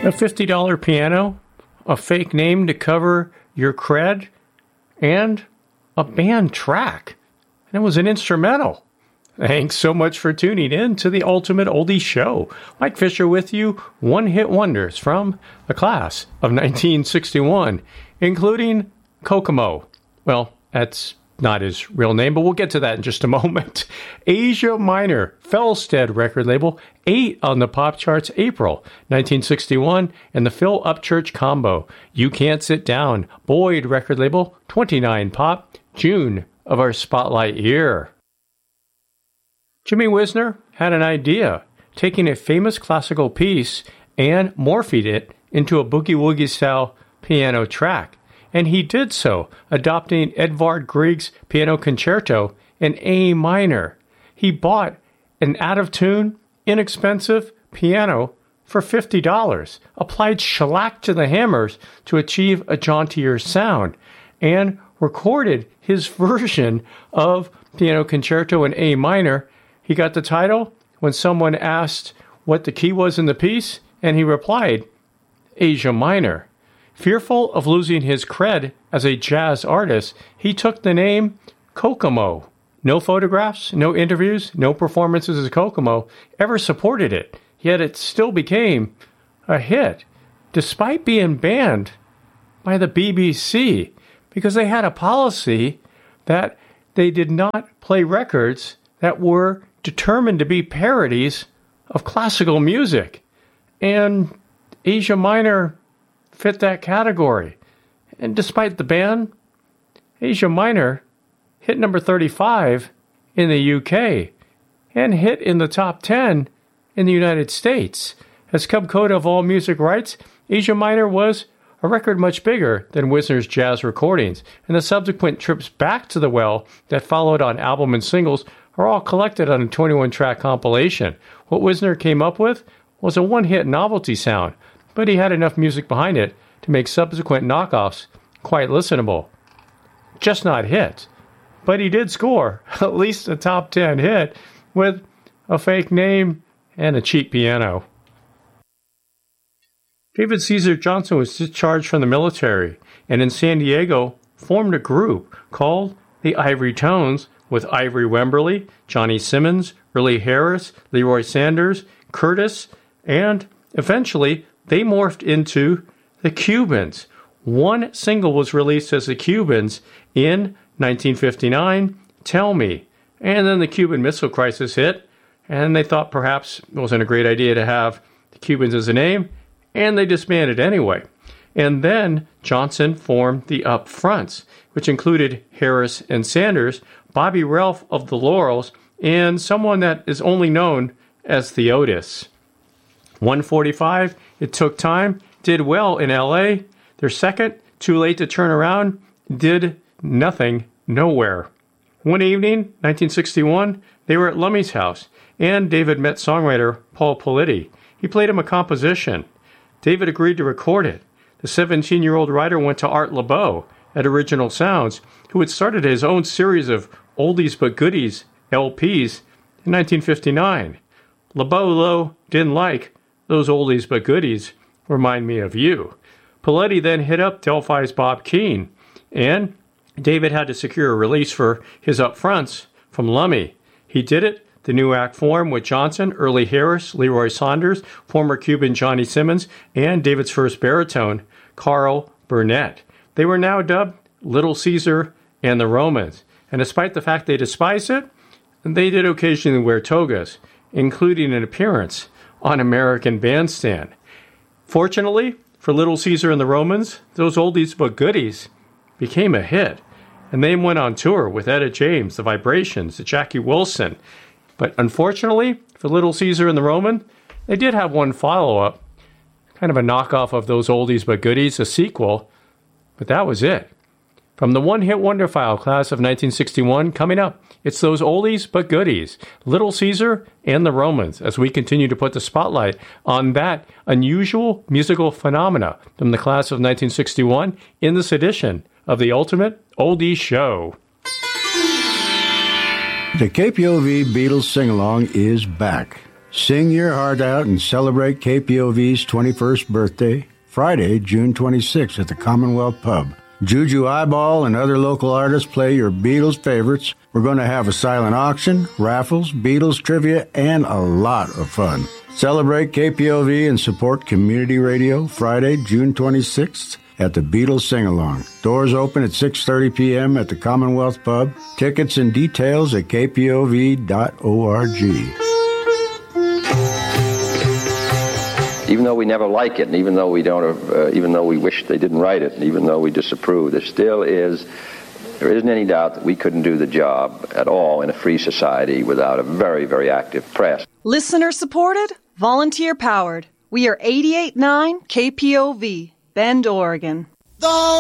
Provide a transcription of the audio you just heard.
A $50 piano, a fake name to cover your cred, and a banned track. And it was an instrumental. Thanks so much for tuning in to the Ultimate Oldie Show. Mike Fisher with you, one-hit wonders from the class of 1961, including Kokomo. Well, that's not his real name, but we'll get to that in just a moment. Asia Minor, Felsted record label, 8 on the pop charts, April 1961, and the Phil Upchurch combo, You Can't Sit Down, Boyd record label, 29 pop, June of our spotlight year. Jimmy Wisner had an idea, taking a famous classical piece and morphing it into a boogie-woogie style piano track. And he did so, adopting Edvard Grieg's piano concerto in A minor. He bought an out-of-tune, inexpensive piano for $50, applied shellac to the hammers to achieve a jauntier sound, and recorded his version of piano concerto in A minor. He got the title when someone asked what the key was in the piece, and he replied, Asia Minor. Fearful of losing his cred as a jazz artist, he took the name Kokomo. No photographs, no interviews, no performances as Kokomo ever supported it, yet it still became a hit, despite being banned by the BBC, because they had a policy that they did not play records that were determined to be parodies of classical music. And Asia Minor fit that category. And despite the ban, Asia Minor hit number 35 in the UK and hit in the top 10 in the United States. As Cubcoda of All Music writes, Asia Minor was a record much bigger than Wisner's jazz recordings, and the subsequent trips back to the well that followed on album and singles are all collected on a 21-track compilation. What Wisner came up with was a one-hit novelty sound, but he had enough music behind it to make subsequent knockoffs quite listenable. Just not hits. But he did score at least a top 10 hit with a fake name and a cheap piano. David Caesar Johnson was discharged from the military and in San Diego formed a group called the Ivory Tones with Ivory Wemberly, Johnny Simmons, Early Harris, Leroy Sanders, Curtis, and eventually they morphed into the Cubans. One single was released as the Cubans in 1959, Tell Me. And then the Cuban Missile Crisis hit, and they thought perhaps it wasn't a great idea to have the Cubans as a name, and they disbanded anyway. And then Johnson formed the Up Fronts, which included Harris and Sanders, Bobby Ralph of the Laurels, and someone that is only known as the Otis. 145, It Took Time, did well in L.A. Their second, Too Late to Turn Around, did nothing, nowhere. One evening, 1961, they were at Lummy's house, and David met songwriter Paul Politti. He played him a composition. David agreed to record it. The 17-year-old writer went to Art LeBeau at Original Sounds, who had started his own series of oldies but goodies LPs in 1959. LeBeau, though, didn't like Those Oldies But Goodies Remind Me of You. Politti then hit up Delphi's Bob Keane, and David had to secure a release for his upfronts from Lummy. He did it. The new act formed with Johnson, Early Harris, Leroy Saunders, former Cuban Johnny Simmons, and David's first baritone, Carl Burnett. They were now dubbed Little Caesar and the Romans, and despite the fact they despised it, they did occasionally wear togas, including an appearance on American Bandstand. Fortunately for Little Caesar and the Romans, Those Oldies But Goodies became a hit, and they went on tour with Etta James, The Vibrations, Jackie Wilson. But unfortunately for Little Caesar and the Roman, they did have one follow-up, kind of a knockoff of Those Oldies But Goodies, a sequel, but that was it. From the one-hit wonder file class of 1961, coming up, it's Those Oldies But Goodies, Little Caesar and the Romans, as we continue to put the spotlight on that unusual musical phenomena from the class of 1961 in this edition of the Ultimate Oldie Show. The KPOV Beatles Sing-Along is back. Sing your heart out and celebrate KPOV's 21st birthday, Friday, June 26th at the Commonwealth Pub. Juju Eyeball and other local artists play your Beatles favorites. We're going to have a silent auction, raffles, Beatles trivia, and a lot of fun. Celebrate KPOV and support community radio Friday, June 26th at the Beatles Sing-Along. Doors open at 6:30 p.m. at the Commonwealth Pub. Tickets and details at kpov.org. Even though we never like it, and even though we don't, even though we wish they didn't write it, and even though we disapprove, there isn't any doubt that we couldn't do the job at all in a free society without a very, very active press. Listener supported, volunteer powered. We are 88.9 KPOV, Bend, Oregon.